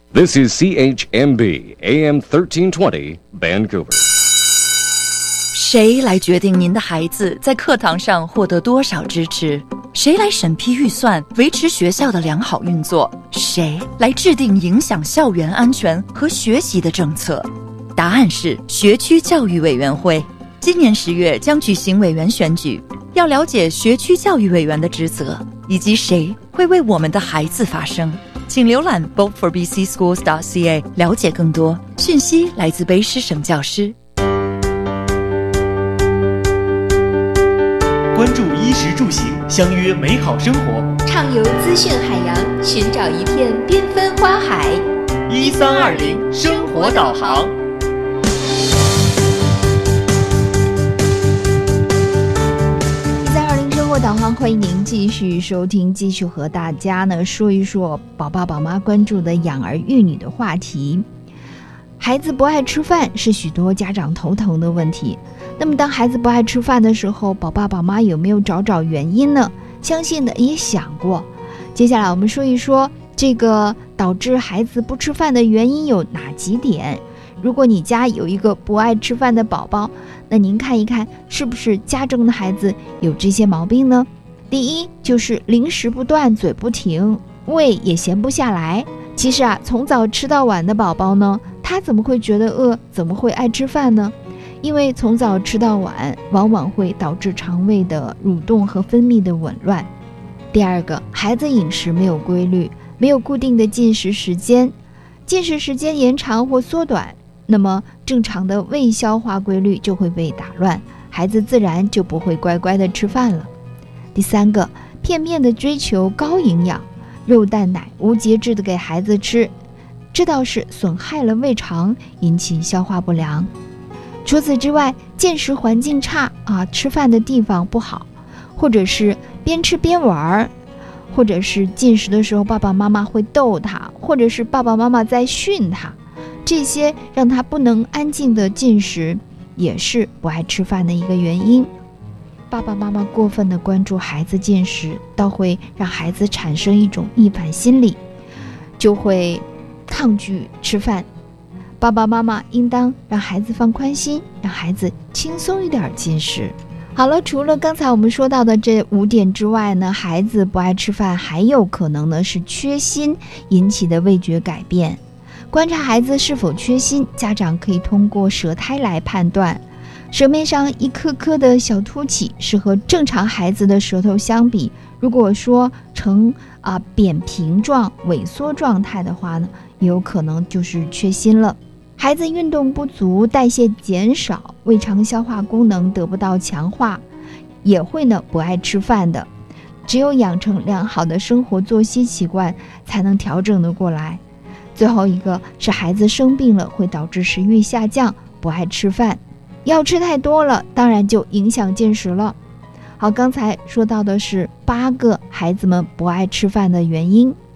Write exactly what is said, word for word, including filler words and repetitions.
This is C H M B A M thirteen twenty Vancouver。 谁来决定您的孩子在课堂上获得多少支持？谁来审批预算，维持学校的良好运作？谁来制定影响校园安全和学习的政策？答案是学区教育委员会。今年十月将举行委员选举，要了解学区教育委员的职责，以及谁会为我们的孩子发声。请浏览 vote for b c schools dot c a 了解更多。讯息来自卑诗省教师。 关注衣食住行，相约美好生活， 畅游资讯海洋，寻找一片缤纷花海。 一三二零生活导航。 一三二零生活导航，欢迎您继续收听，继续和大家呢说一说宝爸宝妈关注的养儿育女的话题。孩子不爱吃饭是许多家长头疼的问题。那么当孩子不爱吃饭的时候，宝爸宝妈有没有找找原因呢？相信的也想过。接下来我们说一说这个导致孩子不吃饭的原因有哪几点。如果你家有一个不爱吃饭的宝宝，那您看一看是不是家中的孩子有这些毛病呢？第一就是零食不断，嘴不停，胃也闲不下来。其实啊，从早吃到晚的宝宝呢，他怎么会觉得饿，怎么会爱吃饭呢？因为从早吃到晚往往会导致肠胃的蠕动和分泌的紊乱。第二个，孩子饮食没有规律，没有固定的进食时间，进食时间延长或缩短，那么正常的胃消化规律就会被打乱，孩子自然就不会乖乖的吃饭了。第三个，片面的追求高营养，肉蛋奶无节制的给孩子吃，这倒是损害了胃肠，引起消化不良。除此之外，进食环境差啊，吃饭的地方不好，或者是边吃边玩，或者是进食的时候爸爸妈妈会逗他，或者是爸爸妈妈在训他，这些让他不能安静的进食，也是不爱吃饭的一个原因。爸爸妈妈过分的关注孩子进食，倒会让孩子产生一种逆反心理，就会抗拒吃饭。爸爸妈妈应当让孩子放宽心，让孩子轻松一点进食。好了，除了刚才我们说到的这五点之外呢，孩子不爱吃饭还有可能呢是缺锌引起的味觉改变。观察孩子是否缺锌，家长可以通过舌苔来判断。舌面上一颗颗的小凸起是和正常孩子的舌头相比，如果说呈啊扁平状萎缩状态的话呢，也有可能就是缺锌了。孩子运动不足，代谢减少，胃肠消化功能得不到强化，也会呢不爱吃饭的。只有养成良好的生活作息习惯，才能调整得过来。最后一个是孩子生病了，会导致食欲下降，不爱吃饭。药吃太多了，当然就影响进食了。好，刚才说到的是八个孩子们不爱吃饭的原因。